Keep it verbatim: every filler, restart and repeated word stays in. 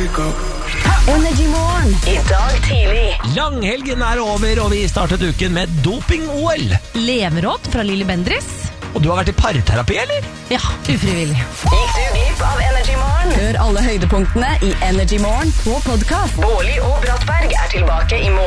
Energy Morgen. I dag tidlig. Langhelgen er over, og vi startet uken med doping-O L. Leveråd fra Lille Bendris. Og du har vært i parterapi, eller? Ja, ufrivillig. Gikk du glipp av Energy Morgen? Hør alle høydepunktene i Energy Morgen på podcast. Bårli og Brattberg er tilbake i morgen.